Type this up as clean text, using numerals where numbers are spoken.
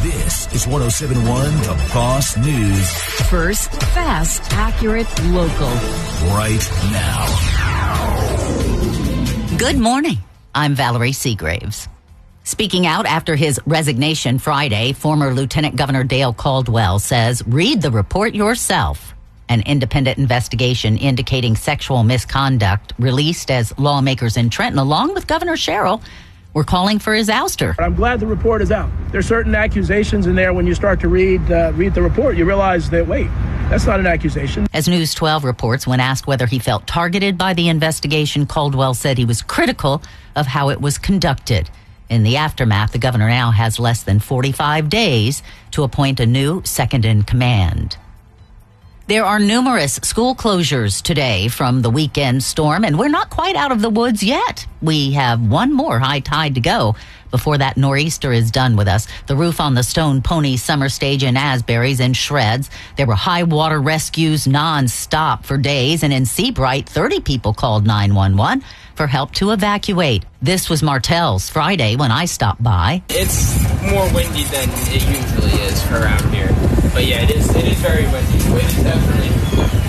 This is 107.1 The Boss News. First, fast, accurate, local. Right now. Good morning. I'm Valerie Seagraves. Speaking out after his resignation Friday, former Lieutenant Governor Dale Caldwell says, read the report yourself. An independent investigation indicating sexual misconduct released as lawmakers in Trenton, along with Governor Sherrill, were calling for his ouster. I'm glad the report is out. There's certain accusations in there. When you start to read the report, you realize that, wait, that's not an accusation. As News 12 reports, when asked whether he felt targeted by the investigation, Caldwell said he was critical of how it was conducted. In the aftermath, the governor now has less than 45 days to appoint a new second in command. There are numerous school closures today from the weekend storm, and we're not quite out of the woods yet. We have one more high tide to go before that nor'easter is done with us. The roof on the Stone Pony Summer Stage in Asbury's in shreds. There were high water rescues nonstop for days, and in Seabright, 30 people called 911 for help to evacuate. This was Martell's Friday when I stopped by. It's more windy than it usually is for around here. But yeah, it is very windy. Wind is definitely